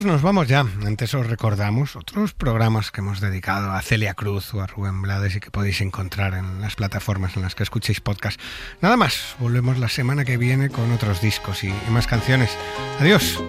Nos vamos ya. Antes os recordamos otros programas que hemos dedicado a Celia Cruz o a Rubén Blades y que podéis encontrar en las plataformas en las que escuchéis podcast. Nada más, volvemos la semana que viene con otros discos y más canciones. Adiós.